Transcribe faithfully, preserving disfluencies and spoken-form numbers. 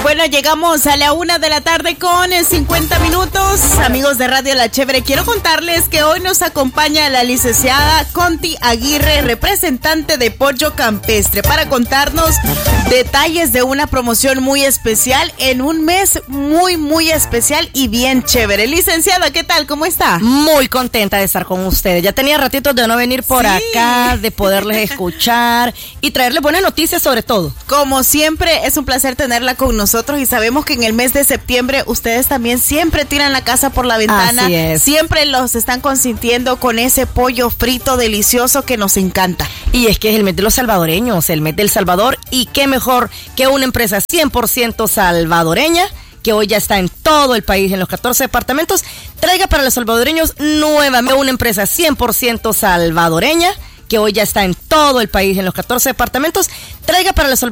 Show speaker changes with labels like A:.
A: Bueno, llegamos a la una de la tarde con cincuenta minutos. Amigos de Radio La Chévere, quiero contarles que hoy nos acompaña la licenciada Conti Aguirre, representante de Pollo Campestre, para contarnos detalles de una promoción muy especial en un mes muy, muy especial y bien chévere. Licenciada, ¿qué tal? ¿Cómo está?
B: Muy contenta de estar con ustedes. Ya tenía ratitos de no venir por sí. acá, de poderles escuchar y traerles buenas noticias sobre todo.
A: Como siempre, es un placer tenerla con nosotros y sabemos que en el mes de septiembre ustedes también siempre tiran la casa por la ventana.
B: Así es.
A: Siempre los están consintiendo con ese pollo frito delicioso que nos encanta.
B: Y es que es el mes de los salvadoreños, el mes del Salvador, y qué mejor que una empresa cien por ciento salvadoreña que hoy ya está en todo el país, en los catorce departamentos, traiga para los salvadoreños nuevamente una empresa cien por ciento salvadoreña que hoy ya está en todo el país, en los catorce departamentos, traiga para los salvadoreños